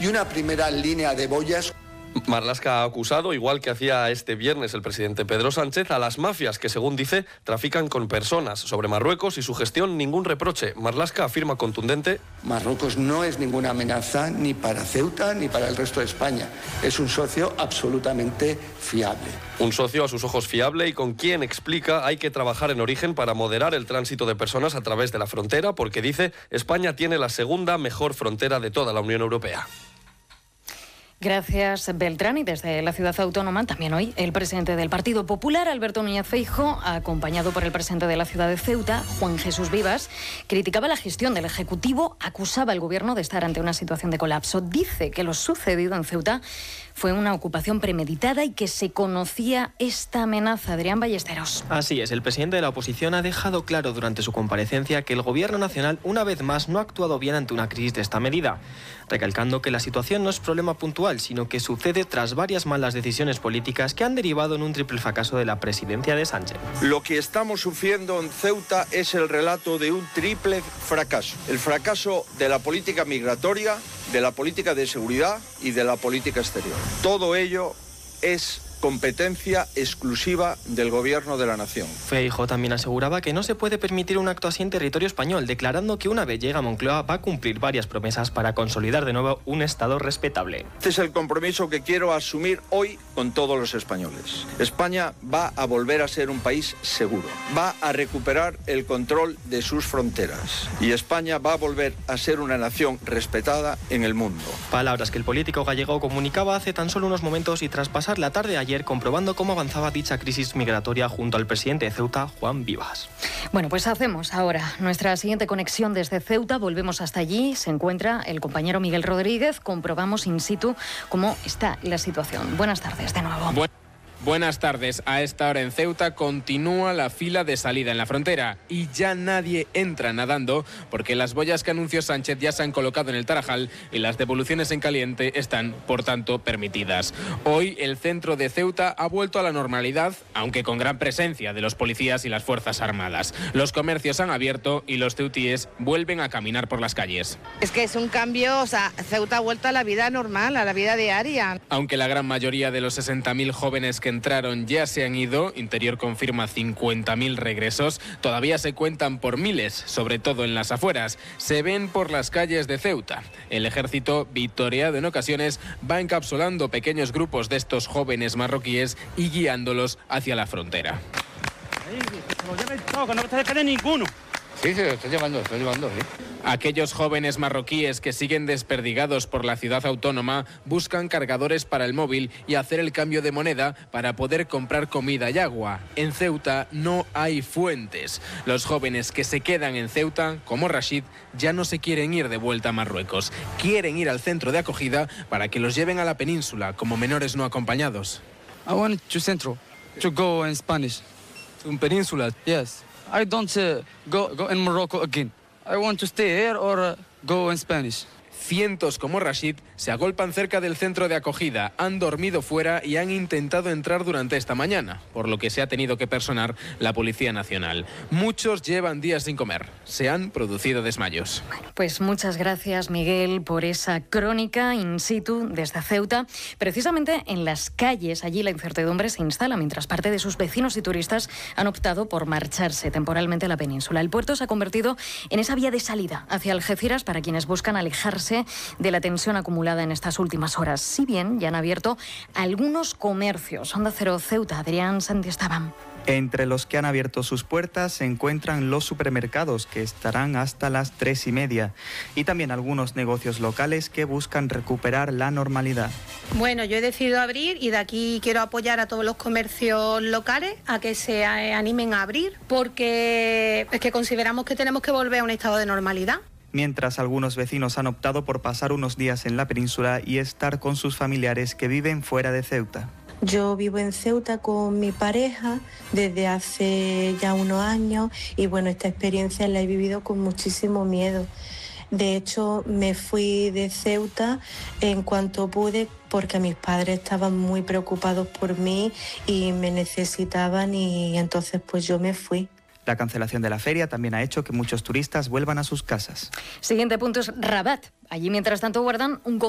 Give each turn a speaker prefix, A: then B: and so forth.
A: y una primera línea de boyas.
B: Marlaska ha acusado, igual que hacía este viernes el presidente Pedro Sánchez, a las mafias que, según dice, trafican con personas. Sobre Marruecos y su gestión, ningún reproche. Marlaska afirma contundente:
A: Marruecos no es ninguna amenaza ni para Ceuta ni para el resto de España. Es un socio absolutamente fiable.
B: Un socio a sus ojos fiable y con quien, explica, hay que trabajar en origen para moderar el tránsito de personas a través de la frontera, porque dice, España tiene la segunda mejor frontera de toda la Unión Europea.
C: Gracias, Beltrán. Y desde la ciudad autónoma, también hoy, el presidente del Partido Popular, Alberto Núñez Feijóo, acompañado por el presidente de la ciudad de Ceuta, Juan Jesús Vivas, criticaba la gestión del Ejecutivo, acusaba al gobierno de estar ante una situación de colapso. Dice que lo sucedido en Ceuta fue una ocupación premeditada y que se conocía esta amenaza. Adrián Ballesteros.
D: Así es, el presidente de la oposición ha dejado claro durante su comparecencia que el gobierno nacional, una vez más, no ha actuado bien ante una crisis de esta medida, recalcando que la situación no es problema puntual, sino que sucede tras varias malas decisiones políticas que han derivado en un triple fracaso de la presidencia de Sánchez.
E: Lo que estamos sufriendo en Ceuta es el relato de un triple fracaso. El fracaso de la política migratoria, de la política de seguridad y de la política exterior. Todo ello es competencia exclusiva del Gobierno de la Nación.
D: Feijóo también aseguraba que no se puede permitir un acto así en territorio español, declarando que una vez llega a Moncloa va a cumplir varias promesas para consolidar de nuevo un Estado respetable.
E: Este es el compromiso que quiero asumir hoy con todos los españoles. España va a volver a ser un país seguro, va a recuperar el control de sus fronteras y España va a volver a ser una nación respetada en el mundo.
D: Palabras que el político gallego comunicaba hace tan solo unos momentos y tras pasar la tarde ayer comprobando cómo avanzaba dicha crisis migratoria junto al presidente de Ceuta, Juan Vivas.
C: Bueno, pues hacemos ahora nuestra siguiente conexión desde Ceuta. Volvemos hasta allí. Se encuentra el compañero Miguel Rodríguez. Comprobamos in situ cómo está la situación. Buenas tardes de nuevo.
F: Buenas tardes. A esta hora en Ceuta continúa la fila de salida en la frontera y ya nadie entra nadando porque las boyas que anunció Sánchez ya se han colocado en el Tarajal y las devoluciones en caliente están, por tanto, permitidas. Hoy el centro de Ceuta ha vuelto a la normalidad, aunque con gran presencia de los policías y las Fuerzas Armadas. Los comercios han abierto y los ceutíes vuelven a caminar por las calles.
G: Es que es un cambio, Ceuta ha vuelto a la vida normal, a la vida diaria.
F: Aunque la gran mayoría de los 60.000 jóvenes que entraron ya se han ido, Interior confirma 50.000 regresos, todavía se cuentan por miles, sobre todo en las afueras. Se ven por las calles de Ceuta. El ejército, victoriado en ocasiones, va encapsulando pequeños grupos de estos jóvenes marroquíes y guiándolos hacia la frontera.
H: No te quede ninguno.
I: Sí, se lo estoy llevando, sí.
F: Aquellos jóvenes marroquíes que siguen desperdigados por la ciudad autónoma buscan cargadores para el móvil y hacer el cambio de moneda para poder comprar comida y agua. En Ceuta no hay fuentes. Los jóvenes que se quedan en Ceuta, como Rashid, ya no se quieren ir de vuelta a Marruecos. Quieren ir al centro de acogida para que los lleven a la península como menores no acompañados.
J: I want to Centro, to go in Spanish.
D: ¿Un península?
J: Yes. I don't go in Morocco again. I want to stay here or go in Spanish.
F: Cientos como Rashid se agolpan cerca del centro de acogida, han dormido fuera y han intentado entrar durante esta mañana, por lo que se ha tenido que personar la Policía Nacional. Muchos llevan días sin comer, se han producido desmayos.
C: Bueno, pues muchas gracias, Miguel, por esa crónica in situ desde Ceuta. Precisamente en las calles, allí la incertidumbre se instala mientras parte de sus vecinos y turistas han optado por marcharse temporalmente a la península. El puerto se ha convertido en esa vía de salida hacia Algeciras para quienes buscan alejarse de la tensión acumulada en estas últimas horas. Si bien ya han abierto algunos comercios. Onda Cero Ceuta, Adrián Santiesteban.
K: Entre los que han abierto sus puertas se encuentran los supermercados, que estarán hasta las 3:30, y también algunos negocios locales que buscan recuperar la normalidad.
L: Bueno, yo he decidido abrir y de aquí quiero apoyar a todos los comercios locales a que se animen a abrir, porque es que consideramos que tenemos que volver a un estado de normalidad.
K: Mientras algunos vecinos han optado por pasar unos días en la península y estar con sus familiares que viven fuera de Ceuta.
M: Yo vivo en Ceuta con mi pareja desde hace ya unos años y bueno, esta experiencia la he vivido con muchísimo miedo. De hecho, me fui de Ceuta en cuanto pude porque mis padres estaban muy preocupados por mí y me necesitaban y entonces pues yo me fui.
K: La cancelación de la feria también ha hecho que muchos turistas vuelvan a sus casas.
C: Siguiente punto es Rabat. Allí, mientras tanto, guardan un